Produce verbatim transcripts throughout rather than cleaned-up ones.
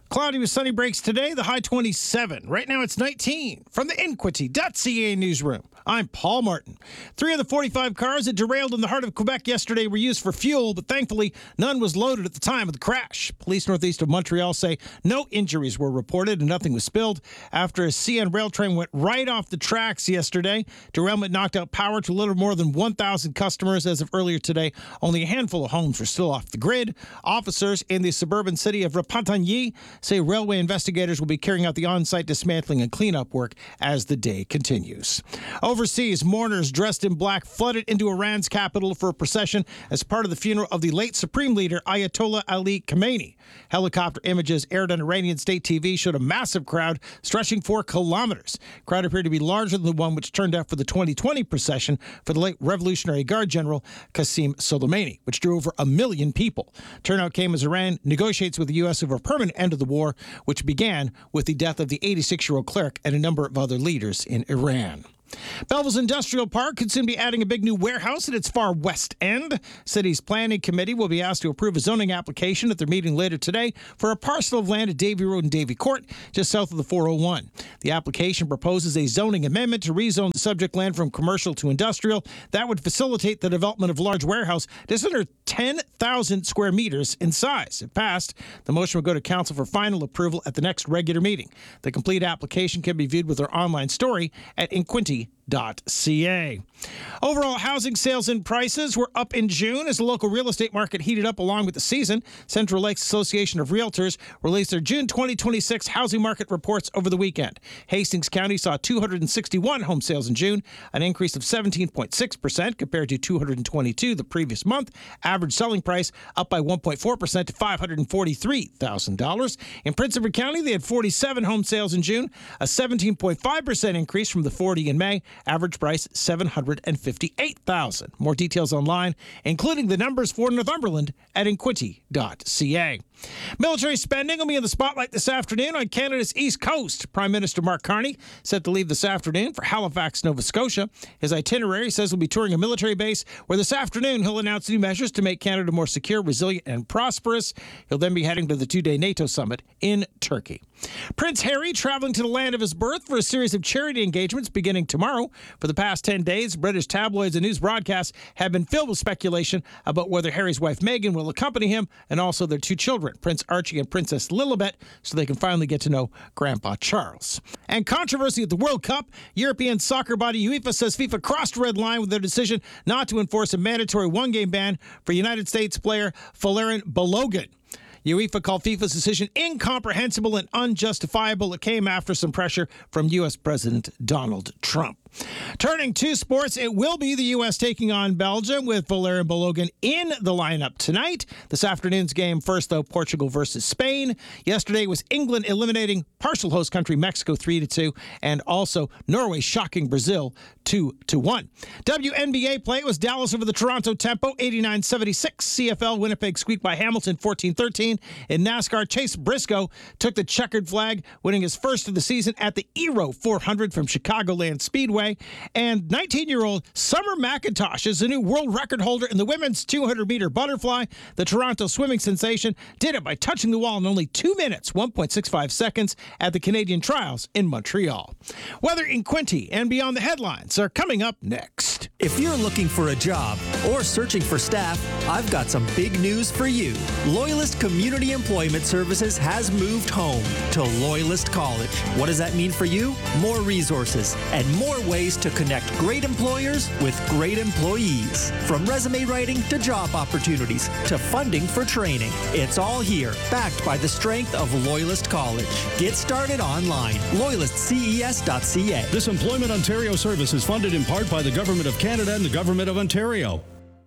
Cloudy with sunny breaks today, the high twenty-seven. Right now it's nineteen. From the Inquity dot C A newsroom, I'm Paul Martin. Three of the forty-five cars that derailed in the heart of Quebec yesterday were used for fuel, but thankfully none was loaded at the time of the crash. Police northeast of Montreal say no injuries were reported and nothing was spilled after a C N rail train went right off the tracks yesterday. Derailment knocked out power to a little more than one thousand customers. As of earlier today, only a handful of homes were still off the grid. Officers in the suburban city of Repentigny say railway investigators will be carrying out the on-site dismantling and cleanup work as the day continues. Overseas, mourners dressed in black flooded into Iran's capital for a procession as part of the funeral of the late supreme leader Ayatollah Ali Khamenei. Helicopter images aired on Iranian state T V showed a massive crowd stretching for kilometers. The crowd appeared to be larger than the one which turned out for the twenty twenty procession for the late Revolutionary Guard General Qasem Soleimani, which drew over a million people. Turnout came as Iran negotiates with the U S over a permanent end of the war, which began with the death of the eighty-six-year-old cleric and a number of other leaders in Iran. Belleville's Industrial Park could soon be adding a big new warehouse at its far west end. City's planning committee will be asked to approve a zoning application at their meeting later today for a parcel of land at Davie Road and Davie Court, just south of the four oh one. The application proposes a zoning amendment to rezone the subject land from commercial to industrial. That would facilitate the development of a large warehouse just under ten thousand square meters in size. If passed, the motion will go to council for final approval at the next regular meeting. The complete application can be viewed with our online story at Inquinty dot C A. Overall housing sales and prices were up in June as the local real estate market heated up along with the season. Central Lakes Association of Realtors released their June twenty twenty-six housing market reports over the weekend. Hastings County saw two hundred sixty-one home sales in June, an increase of seventeen point six percent compared to two hundred twenty-two the previous month. Average selling price up by one point four percent to five hundred forty-three thousand dollars. In Prince Edward County, they had forty-seven home sales in June, a seventeen point five percent increase from the forty in May. Average price seven hundred fifty-eight thousand dollars. More details online, including the numbers for Northumberland at Inquity dot C A. Military spending will be in the spotlight this afternoon on Canada's East Coast. Prime Minister Mark Carney set to leave this afternoon for Halifax, Nova Scotia. His itinerary says he'll be touring a military base where this afternoon he'll announce new measures to make Canada more secure, resilient, and prosperous. He'll then be heading to the two-day NATO summit in Turkey. Prince Harry traveling to the land of his birth for a series of charity engagements beginning tomorrow. For the past ten days, British tabloids and news broadcasts have been filled with speculation about whether Harry's wife Meghan will accompany him and also their two children, Prince Archie and Princess Lilibet, so they can finally get to know Grandpa Charles. And controversy at the World Cup. European soccer body UEFA says FIFA crossed a red line with their decision not to enforce a mandatory one-game ban for United States player Valerian Balogun. UEFA called FIFA's decision incomprehensible and unjustifiable. It came after some pressure from U S President Donald Trump. Turning to sports, it will be the U S taking on Belgium with Valerian Balogun in the lineup tonight. This afternoon's game first, though, Portugal versus Spain. Yesterday was England eliminating partial host country Mexico three to two, and also Norway shocking Brazil two to one. W N B A play was Dallas over the Toronto Tempo eighty-nine seventy-six. C F L Winnipeg squeaked by Hamilton fourteen thirteen. In NASCAR, Chase Briscoe took the checkered flag, winning his first of the season at the Aero four hundred from Chicagoland Speedway. And nineteen-year-old Summer McIntosh is the new world record holder in the women's two hundred meter butterfly. The Toronto swimming sensation did it by touching the wall in only two minutes, one point six five seconds, at the Canadian Trials in Montreal. Weather in Quinte and beyond the headlines are coming up next. If you're looking for a job or searching for staff, I've got some big news for you. Loyalist Community Employment Services has moved home to Loyalist College. What does that mean for you? More resources and more ways to connect great employers with great employees. From resume writing to job opportunities to funding for training. It's all here, backed by the strength of Loyalist College. Get started online. loyalist c e s dot c a. This Employment Ontario service is funded in part by the Government of Canada and the Government of Ontario.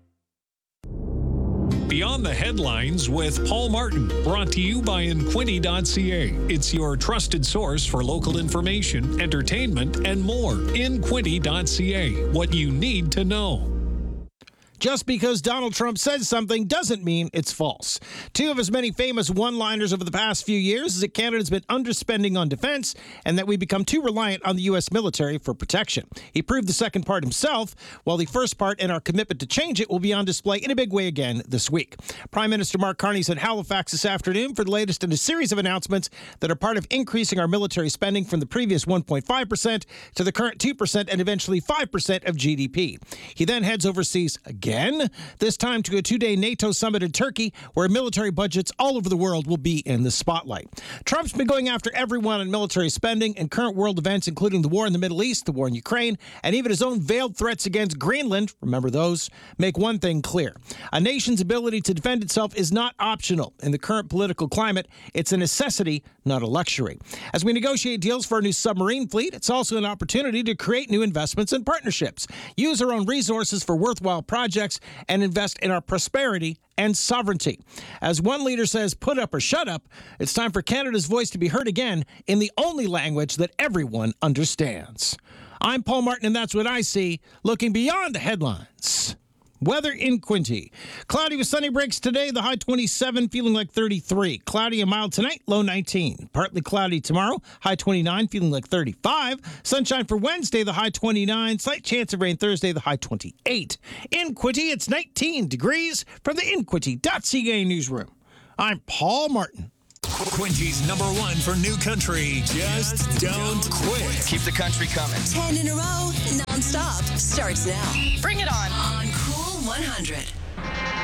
Beyond the Headlines with Paul Martin, brought to you by Inquity dot C A. It's your trusted source for local information, entertainment, and more. Inquity dot C A. What you need to know. Just because Donald Trump says something doesn't mean it's false. Two of his many famous one-liners over the past few years is that Canada's been underspending on defense and that we become too reliant on the U S military for protection. He proved the second part himself, while the first part and our commitment to change it will be on display in a big way again this week. Prime Minister Mark Carney's in Halifax this afternoon for the latest in a series of announcements that are part of increasing our military spending from the previous one point five percent to the current two percent and eventually five percent of G D P. He then heads overseas again. Again, this time to a two-day NATO summit in Turkey, where military budgets all over the world will be in the spotlight. Trump's been going after everyone on military spending and current world events, including the war in the Middle East, the war in Ukraine, and even his own veiled threats against Greenland, remember those, make one thing clear. A nation's ability to defend itself is not optional. In the current political climate, it's a necessity, not a luxury. As we negotiate deals for our new submarine fleet, it's also an opportunity to create new investments and partnerships, use our own resources for worthwhile projects, and invest in our prosperity and sovereignty. As one leader says, put up or shut up, it's time for Canada's voice to be heard again in the only language that everyone understands. I'm Paul Martin, and that's what I see, looking beyond the headlines. Weather in Quinte. Cloudy with sunny breaks today, the high twenty-seven, feeling like thirty-three. Cloudy and mild tonight, low nineteen. Partly cloudy tomorrow, high twenty-nine, feeling like thirty-five. Sunshine for Wednesday, the high twenty-nine. Slight chance of rain Thursday, the high twenty-eight. In Quinte, it's nineteen degrees from the inquity dot c a newsroom. I'm Paul Martin. Quincy's number one for new country. Just don't quit. Keep the country coming. Ten in a row, non-stop, starts now. Bring it on. On Cool one hundred.